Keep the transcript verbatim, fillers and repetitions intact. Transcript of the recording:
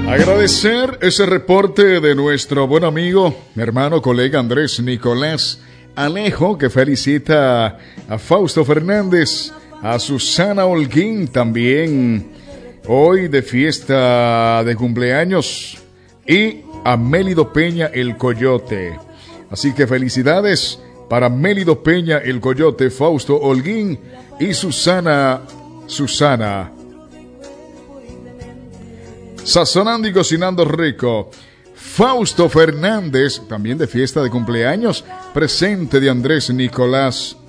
Agradecer ese reporte de nuestro buen amigo, hermano, colega Andrés Nicolás Alejo, que felicita a Fausto Fernández, a Susana Holguín también, hoy de fiesta de cumpleaños, y a Mélido Peña el Coyote. Así que felicidades para Mélido Peña el Coyote, Fausto Holguín y Susana, Susana. Sazonando y cocinando rico. Fausto Fernández, también de fiesta de cumpleaños, presente de Andrés Nicolás